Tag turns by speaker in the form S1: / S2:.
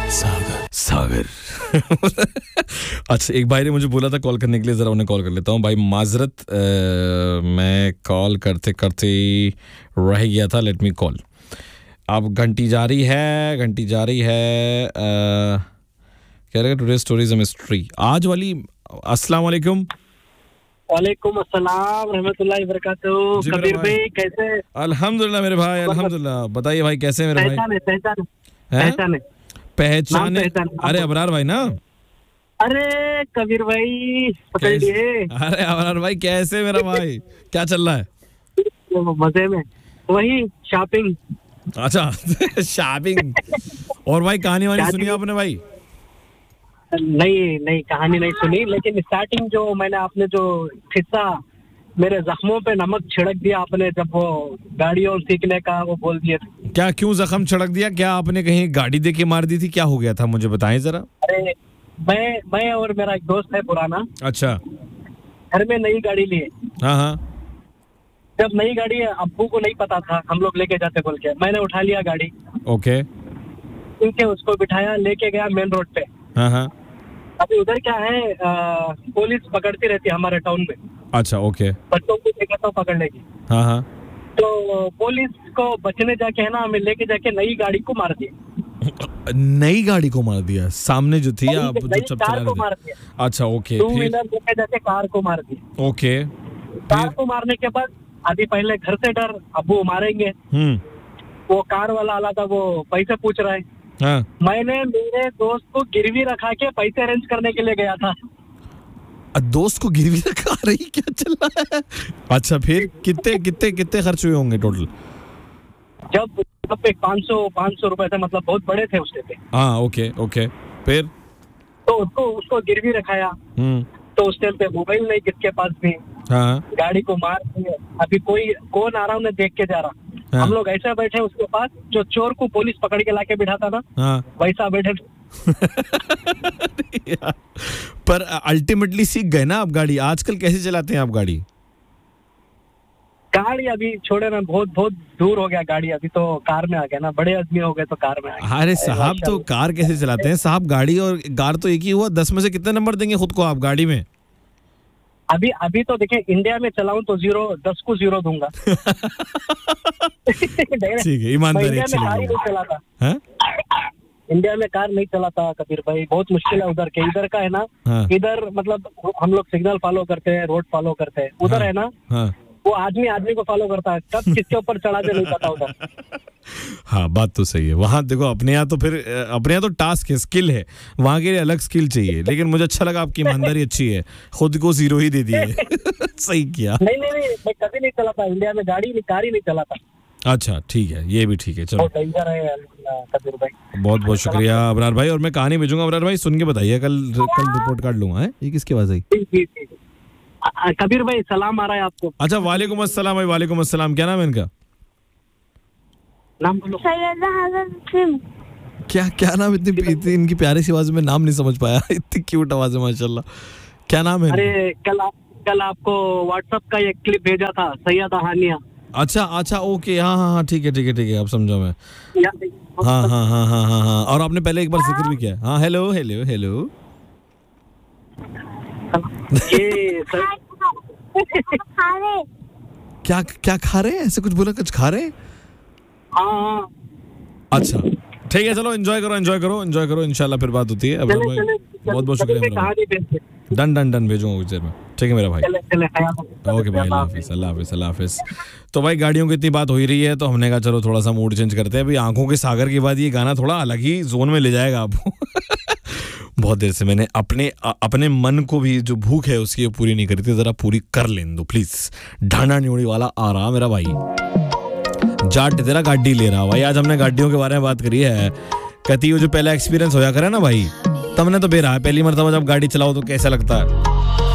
S1: सागर अच्छा, एक भाई ने मुझे बोला था कॉल करने के लिए, जरा उन्हें कॉल कर लेता हूँ। भाई माजरत, मैं कॉल करते करते रह गया था। Let me call. अब घंटी जा रही है। कह रहे today story is a mystery. आज वाली अस्सलाम वालेकुम।
S2: वालेकुम अस्सलाम रहमतुल्लाहि व बरकातहू। कबीर भाई कैसे?
S1: अल्हम्दुलिल्लाह मेरे भाई, अल्हम्दुलिल्लाह। बताइए भाई कैसे मेरे भाई? पहचाने। अरे अबरार भाई ना?
S2: अरे कबीर भाई पकड़ लिए।
S1: अरे अबरार भाई कैसे मेरा भाई? क्या चल रहा है?
S2: मजे में, वही शॉपिंग।
S1: अच्छा शॉपिंग। और भाई कहानी वाली सुनी आपने भाई?
S2: नहीं कहानी नहीं सुनी, लेकिन स्टार्टिंग जो मैंने आपने जो किस्सा मेरे जख्मों पे नमक छिड़क दिया आपने, जब वो गाड़ियों सीखने का वो बोल दिए थे।
S1: क्या, क्यों जख्म छिड़क दिया? क्या आपने कहीं गाड़ी देके मार दी थी? क्या हो गया था मुझे बताएं जरा।
S2: अरे मैं और मेरा एक दोस्त है पुराना।
S1: अच्छा।
S2: घर में नई गाड़ी लिए।
S1: हाँ।
S2: जब नई गाड़ी अब्बू को नहीं पता था, हम लोग लेके जाते बोल के, मैंने उठा लिया गाड़ी।
S1: ओके।
S2: उनके उसको बिठाया, लेके गया मेन रोड पे।
S1: हाँ।
S2: अभी उधर क्या है, पुलिस पकड़ती रहती है हमारे टाउन में।
S1: अच्छा ओके।
S2: बच्चों को देखा तो पकड़ लेगी।
S1: हाँ।
S2: तो पुलिस को बचने जाके है ना, हमें लेके जाके नई गाड़ी को मार दिया।
S1: नई गाड़ी को मार दिया? सामने जो थी आप जो सब चला रहे
S2: मार
S1: थे?
S2: दिया।
S1: अच्छा ओके।
S2: टू व्हीलर लेके जाके कार को मार दिया।
S1: ओके।
S2: कार को मारने के बाद अभी पहले घर से डर, अब्बू मारेंगे। वो कार वाला आला था, वो पैसे पूछ रहा है।
S1: हाँ।
S2: मैंने मेरे दोस्त को गिरवी रखा के पैसे अरेंज करने के लिए गया था।
S1: दोस्त को गिरवी रखा रही? क्या चल रहा है? अच्छा फिर कितने खर्च हुए होंगे टोटल?
S2: जब 500 रुपए थे, मतलब बहुत बड़े थे उसके पे।
S1: हाँ ओके। फिर
S2: तो उसको गिरवी रखाया। तो उस टाइम पे मोबाइल नहीं किसके पास भी।
S1: हाँ।
S2: गाड़ी को मार दिए। अभी कौन आ रहा उन्हें देख के जा रहा। हाँ। हम लोग ऐसा बैठे उसके पास, जो चोर को पुलिस पकड़ के लाके बिठाता ना। हाँ। वैसा बैठे।
S1: पर अल्टीमेटली सीख गए ना आप गाड़ी? आजकल कैसे चलाते हैं आप गाड़ी?
S2: गाड़ी अभी छोड़े ना, बहुत दूर हो गया गाड़ी। अभी तो कार में आ गया ना, बड़े आदमी हो गए तो कार में आ गए।
S1: अरे साहब तो कार कैसे चलाते हैं साहब? गाड़ी और कार तो एक ही हुआ। 10 में से कितने नंबर देंगे खुद को आप गाड़ी में?
S2: अभी तो देखिए, इंडिया में चलाऊं तो 10 को 0 दूंगा।
S1: ठीक है, ईमानदारी अच्छी लगी।
S2: इंडिया में कार नहीं चलाता कबीर भाई, बहुत मुश्किल है उधर के। इधर का है ना, इधर मतलब हम लोग सिग्नल फॉलो करते हैं, रोड फॉलो करते हैं। उधर है ना, वो आदमी को फॉलो करता है, कब किसके ऊपर चढ़ा दे नहीं पता उधर।
S1: हाँ बात तो सही है। वहाँ देखो अपने यहाँ तो टास्क है, स्किल है। वहाँ के लिए अलग स्किल चाहिए। लेकिन मुझे अच्छा लगा, आपकी ईमानदारी अच्छी है, खुद को 0 ही दे दिए। सही किया।
S2: नहीं मैं कभी नहीं चलाता इंडिया में गाड़ी, कार ही नहीं चलाता।
S1: अच्छा ठीक है, ये भी ठीक है। चलो
S2: कबीर भाई,
S1: बहुत शुक्रिया अबरार भाई। और मैं कहानी भेजूंगा अबरार भाई, सुन के बताइए। कल रिपोर्ट कार्ड लूंगा। ये किसकी आवाज आई?
S2: कबीर भाई सलाम आ रहा है आपको।
S1: अच्छा वालेकुम अस्सलाम भाई। वालेकुम अस्सलाम। क्या नाम है इनका?
S2: नाम बोलो।
S1: क्या नाम? इतनी इनकी प्यारी सी आवाज में नाम नहीं समझ पाया। इतनी क्यूट आवाज है माशाल्लाह। क्या नाम है? अरे
S2: कल आपको व्हाट्सएप का एक क्लिप भेजा था, सैयदा हानिया।
S1: अच्छा ओके। हाँ ठीक है, अब समझा मैं। हाँ। और आपने पहले एक बार जिक्र भी किया। हाँ हेलो। क्या खा रहे हैं? ऐसे कुछ बोला, कुछ खा रहे हैं?
S2: हाँ।
S1: अच्छा ठीक है, चलो एंजॉय करो। इंशाल्लाह फिर बात होती है। बहुत शुक्रिया। डन भेजूंगा कुछ देर में। ठीक है मेरा भाई। ओके भाई, अल्लाह हाफिज। तो भाई गाड़ियों की इतनी बात हो ही रही है, तो हमने कहा चलो थोड़ा सा मूड चेंज करते हैं। अभी आंखों के सागर के बाद ये गाना थोड़ा अलग ही जोन में ले जाएगा आपको। बहुत देर से मैंने अपने मन को भी जो भूख है उसकी पूरी नहीं करी थी, जरा पूरी कर लेने दो प्लीज। ढांडा न्योड़ी वाला आ रहा मेरा भाई, जाट तेरा गाड़ी ले रहा भाई। आज हमने गाड़ियों के बारे में बात करी है। कहती है जो पहला एक्सपीरियंस होया करे ना भाई, तब ने तो बेरा है। पहली मरतबा जब गाड़ी चलाओ तो कैसा लगता है।